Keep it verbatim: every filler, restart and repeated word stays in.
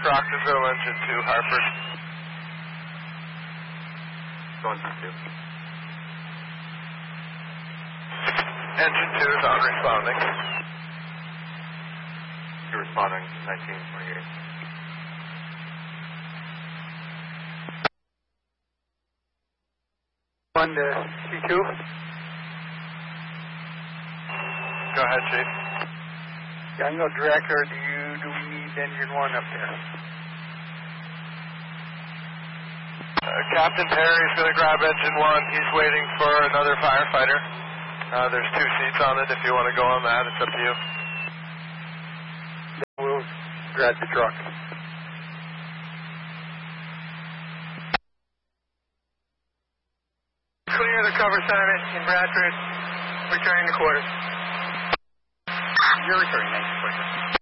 Rockville, engine two, Hartford. Going to two. Engine two is on responding. You're responding, nineteen twenty-eight. One to C two. Go ahead, Chief. Yeah, I'm going to direct her. Do you do we need engine one up there? Uh, Captain Perry's going to grab engine one. He's waiting for another firefighter. Uh, there's two seats on it. If you want to go on that, it's up to you. We'll grab the truck. Clear the cover center in Bradford. Returning to quarters. You're returning, nineteen twenty-eight.